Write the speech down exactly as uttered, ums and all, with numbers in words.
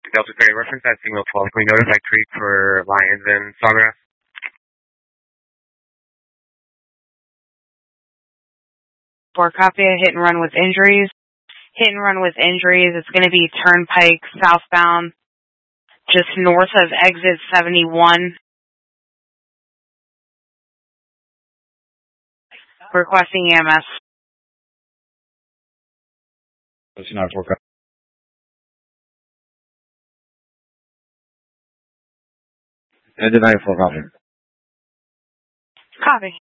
Delta Ferry reference at signal twelve. Can we notify Creek for Lions and Sawgrass? For copy, a hit and run with injuries. Hit and run with injuries. It's going to be Turnpike southbound, just north of exit seventy-one. Requesting E M S. Let's not work out. And deny for copy. Copy.